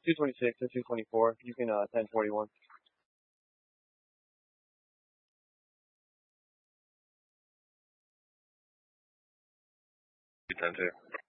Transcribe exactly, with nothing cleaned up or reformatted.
two twenty-six or two twenty-four. You can uh ten forty-one. ten two.